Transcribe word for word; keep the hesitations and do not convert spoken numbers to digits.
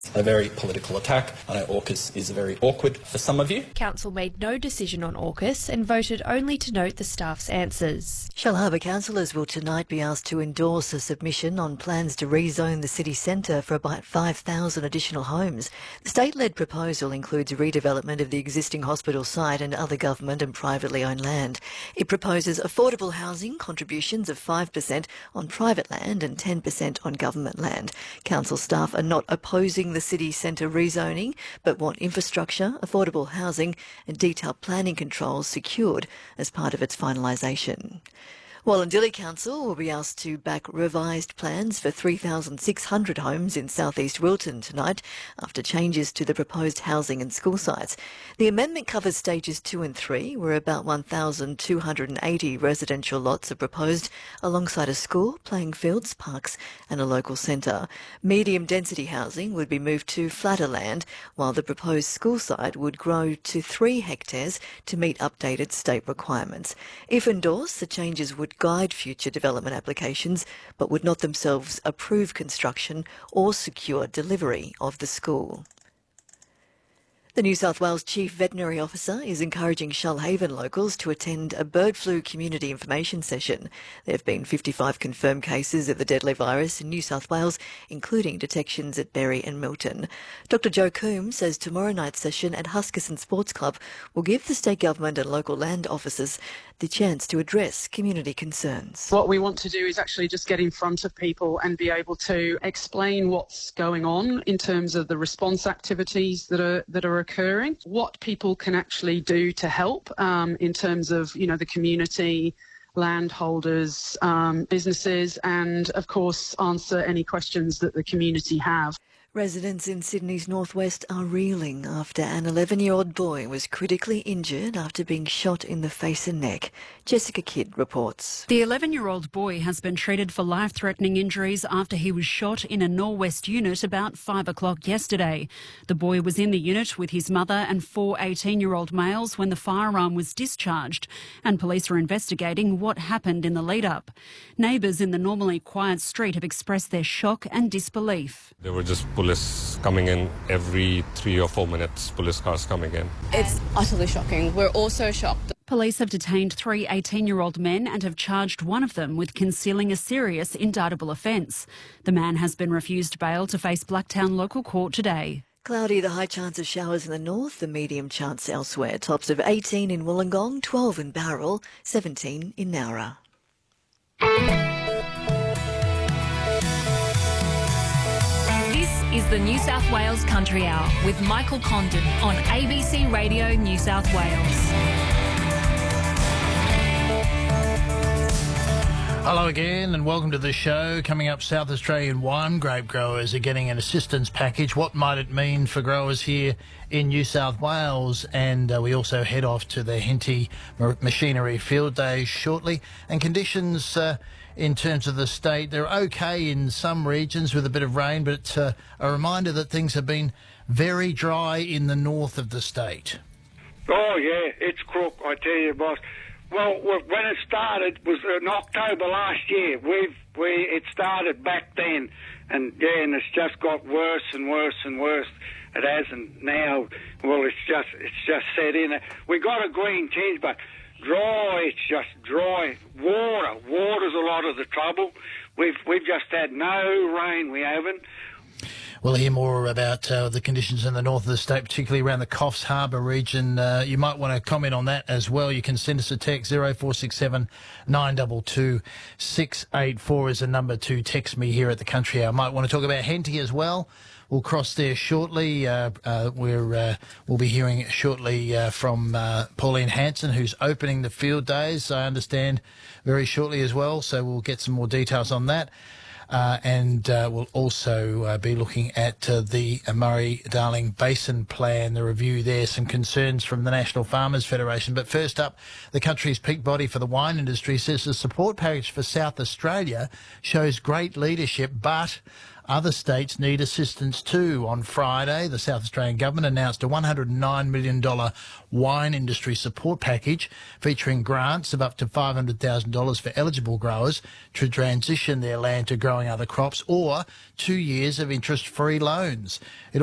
A very political attack. I know AUKUS is very awkward for some of you. Council made no decision on AUKUS and voted only to note the staff's answers. Shellharbour councillors will tonight be asked to endorse a submission on plans to rezone the city centre for about five thousand additional homes. The state-led proposal includes redevelopment of the existing hospital site and other government and privately owned land. It proposes affordable housing contributions of five percent on private land and ten percent on government land. Council staff are not opposing the city centre rezoning, but want infrastructure, affordable housing and detailed planning controls secured as part of its finalisation. Wallandilly Council will be asked to back revised plans for three thousand six hundred homes in South East Wilton tonight after changes to the proposed housing and school sites. The amendment covers stages two and three, where about one thousand two hundred eighty residential lots are proposed alongside a school, playing fields, parks and a local centre. Medium density housing would be moved to flatter land, while the proposed school site would grow to three hectares to meet updated state requirements. If endorsed, the changes would guide future development applications but would not themselves approve construction or secure delivery of the school. The New South Wales Chief Veterinary Officer is encouraging Shoalhaven locals to attend a bird flu community information session. There have been fifty-five confirmed cases of the deadly virus in New South Wales, including detections at Berry and Milton. Doctor Joe Coombs says tomorrow night's session at Huskisson Sports Club will give the state government and local land officers the chance to address community concerns. What we want to do is actually just get in front of people and be able to explain what's going on in terms of the response activities that are that are occurring, what people can actually do to help um, in terms of, you know, the community, landholders, um, businesses, and of course answer any questions that the community have. Residents in Sydney's northwest are reeling after an eleven-year-old boy was critically injured after being shot in the face and neck. Jessica Kidd reports. The eleven-year-old boy has been treated for life-threatening injuries after he was shot in a Norwest unit about five o'clock yesterday. The boy was in the unit with his mother and four eighteen-year-old males when the firearm was discharged, and police are investigating what happened in the lead-up. Neighbours in the normally quiet street have expressed their shock and disbelief. They were just police coming in every three or four minutes, police cars coming in. It's utterly shocking. We're also shocked. Police have detained three eighteen-year-old men and have charged one of them with concealing a serious indictable offence. The man has been refused bail to face Blacktown local court today. Cloudy, the high chance of showers in the north, the medium chance elsewhere. Tops of eighteen in Wollongong, twelve in Bowral, seventeen in Nowra. Is the New South Wales Country Hour with Michael Condon on A B C Radio New South Wales. Hello again and welcome to the show. Coming up, South Australian wine grape growers are getting an assistance package. What might it mean for growers here in New South Wales? And uh, we also head off to the Henty Machinery Field Days shortly. And conditions uh, in terms of the state, they're okay in some regions with a bit of rain, but uh, a reminder that things have been very dry in the north of the state. Oh, yeah, it's crook, I tell you, boss. Well, when it started was in October last year. We've we it started back then, and yeah, and it's just got worse and worse and worse. It hasn't now. Well, it's just it's just set in. We got a green tinge, but dry. It's just dry. Water, water's a lot of the trouble. We've we've just had no rain. We haven't. We'll hear more about uh, the conditions in the north of the state, particularly around the Coffs Harbour region. Uh, you might want to comment on that as well. You can send us a text. zero four six seven nine two two six eight four is a number to text me here at the Country Hour. Might want to talk about Henty as well. We'll cross there shortly. Uh, uh, we're, uh, we'll be hearing shortly uh, from uh, Pauline Hanson, who's opening the field days, I understand, very shortly as well. So we'll get some more details on that. Uh, and uh, we'll also uh, be looking at uh, the Murray-Darling Basin Plan, the review there, some concerns from the National Farmers Federation. But first up, the country's peak body for the wine industry says the support package for South Australia shows great leadership, but other states need assistance too. On Friday, the South Australian government announced a one hundred nine million dollars wine industry support package featuring grants of up to five hundred thousand dollars for eligible growers to transition their land to growing other crops, or two years of interest-free loans. It